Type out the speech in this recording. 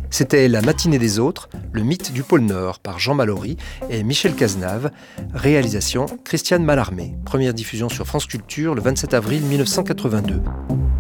C'était La matinée des autres, le mythe du pôle Nord par Jean Mallory et Michel Cazenave. Réalisation Christiane Mallarmé. Première diffusion sur France Culture le 27 avril 1982.